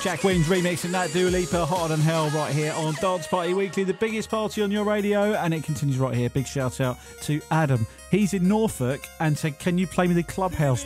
Jack Williams remixing that Dua Lipa, Hotter Than Hell, right here on Dance Party Weekly, the biggest party on your radio, and it continues right here. Big shout out to Adam. He's in Norfolk and said, can you play me the Clubhouse